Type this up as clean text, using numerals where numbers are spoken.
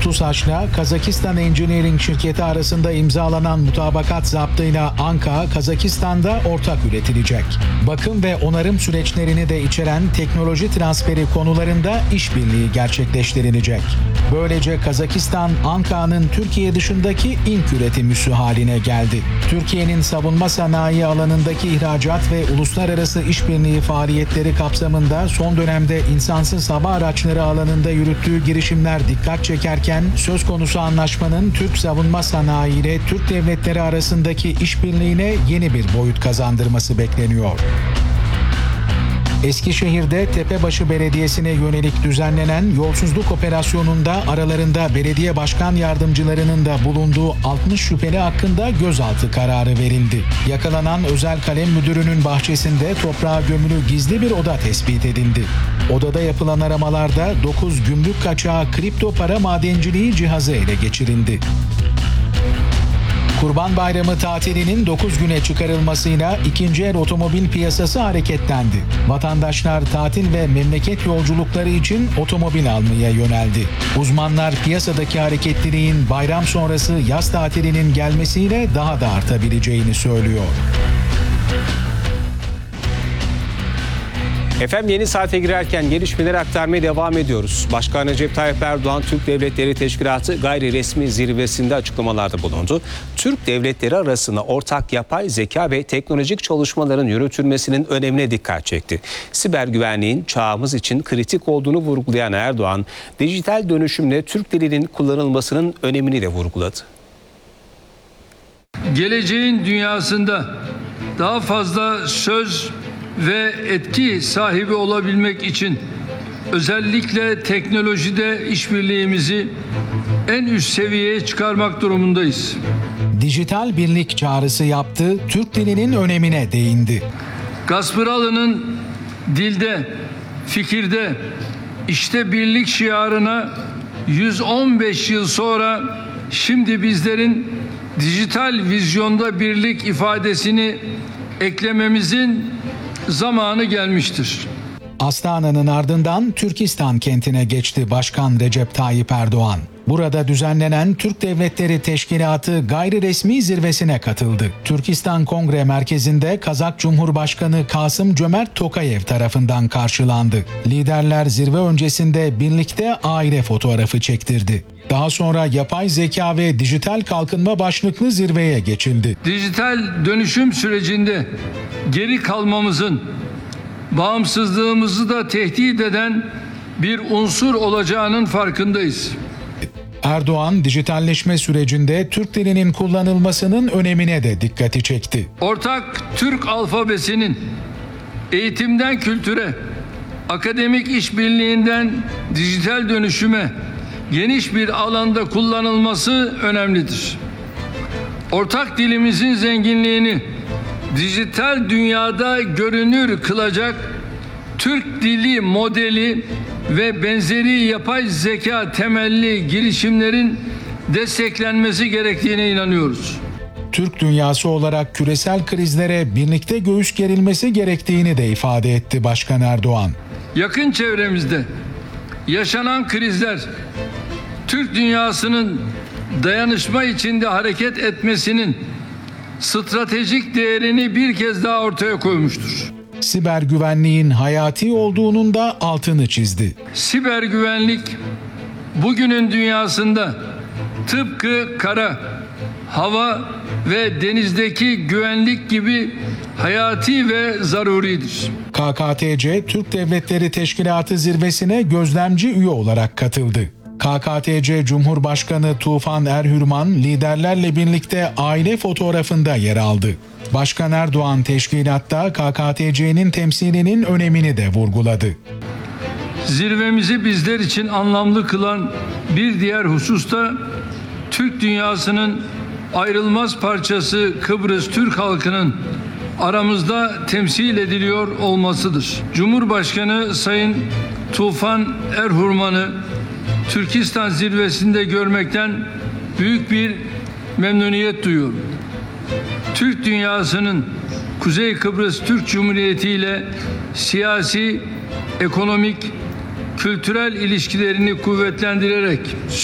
TUSAŞ'la Kazakistan Engineering şirketi arasında imzalanan mutabakat zaptıyla Anka, Kazakistan'da ortak üretilecek. Bakım ve onarım süreçlerini de içeren teknoloji transferi konularında işbirliği gerçekleştirilecek. Böylece Kazakistan, Anka'nın Türkiye dışındaki ilk üretim üssü haline geldi. Türkiye'nin savunma sanayi alanındaki ihracat ve uluslararası işbirliği faaliyetleri kapsamında son dönemde insansız hava araçları alanında yürüttüğü girişimler dikkat çekerken, söz konusu anlaşmanın Türk savunma sanayi ile Türk devletleri arasındaki işbirliğine yeni bir boyut kazandırması bekleniyor. Eskişehir'de Tepebaşı Belediyesi'ne yönelik düzenlenen yolsuzluk operasyonunda aralarında belediye başkan yardımcılarının da bulunduğu 60 şüpheli hakkında gözaltı kararı verildi. Yakalanan özel kalem müdürünün bahçesinde toprağa gömülü gizli bir oda tespit edildi. Odada yapılan aramalarda 9 gümrük kaçağı kripto para madenciliği cihazı ele geçirildi. Kurban Bayramı tatilinin 9 güne çıkarılmasıyla ikinci el otomobil piyasası hareketlendi. Vatandaşlar tatil ve memleket yolculukları için otomobil almaya yöneldi. Uzmanlar piyasadaki hareketliliğin bayram sonrası yaz tatilinin gelmesiyle daha da artabileceğini söylüyor. Efendim yeni saate girerken gelişmeleri aktarmaya devam ediyoruz. Başkan Recep Tayyip Erdoğan, Türk Devletleri Teşkilatı gayri resmi zirvesinde açıklamalarda bulundu. Türk devletleri arasında ortak yapay zeka ve teknolojik çalışmaların yürütülmesinin önemine dikkat çekti. Siber güvenliğin çağımız için kritik olduğunu vurgulayan Erdoğan, dijital dönüşümle Türk dilinin kullanılmasının önemini de vurguladı. Geleceğin dünyasında daha fazla söz ve etki sahibi olabilmek için özellikle teknolojide işbirliğimizi en üst seviyeye çıkarmak durumundayız. Dijital birlik çağrısı yaptı, Türk dilinin önemine değindi. Gaspıralı'nın dilde, fikirde, işte birlik şiarına 115 yıl sonra şimdi bizlerin dijital vizyonda birlik ifadesini eklememizin zamanı gelmiştir. Astana'nın ardından Türkistan kentine geçti Başkan Recep Tayyip Erdoğan. Burada düzenlenen Türk Devletleri Teşkilatı gayri resmi zirvesine katıldı. Türkistan Kongre Merkezi'nde Kazak Cumhurbaşkanı Kasım Cömert Tokayev tarafından karşılandı. Liderler zirve öncesinde birlikte aile fotoğrafı çektirdi. Daha sonra yapay zeka ve dijital kalkınma başlıklı zirveye geçildi. Dijital dönüşüm sürecinde geri kalmamızın bağımsızlığımızı da tehdit eden bir unsur olacağının farkındayız. Erdoğan, dijitalleşme sürecinde Türk dilinin kullanılmasının önemine de dikkati çekti. Ortak Türk alfabesinin eğitimden kültüre, akademik işbirliğinden dijital dönüşüme geniş bir alanda kullanılması önemlidir. Ortak dilimizin zenginliğini dijital dünyada görünür kılacak Türk dili modeli ve benzeri yapay zeka temelli girişimlerin desteklenmesi gerektiğine inanıyoruz. Türk dünyası olarak küresel krizlere birlikte göğüs gerilmesi gerektiğini de ifade etti Başkan Erdoğan. Yakın çevremizde yaşanan krizler Türk dünyasının dayanışma içinde hareket etmesinin stratejik değerini bir kez daha ortaya koymuştur. Siber güvenliğin hayati olduğunun da altını çizdi. Siber güvenlik bugünün dünyasında tıpkı kara, hava ve denizdeki güvenlik gibi hayati ve zaruridir. KKTC, Türk Devletleri Teşkilatı zirvesine gözlemci üye olarak katıldı. KKTC Cumhurbaşkanı Tufan Erhürman liderlerle birlikte aile fotoğrafında yer aldı. Başkan Erdoğan teşkilatta KKTC'nin temsilinin önemini de vurguladı. Zirvemizi bizler için anlamlı kılan bir diğer hususta Türk dünyasının ayrılmaz parçası Kıbrıs Türk halkının aramızda temsil ediliyor olmasıdır. Cumhurbaşkanı Sayın Tufan Erhürman'ı Türkistan zirvesinde görmekten büyük bir memnuniyet duyuyorum. Türk dünyasının Kuzey Kıbrıs Türk Cumhuriyeti ile siyasi, ekonomik, kültürel ilişkilerini kuvvetlendirerek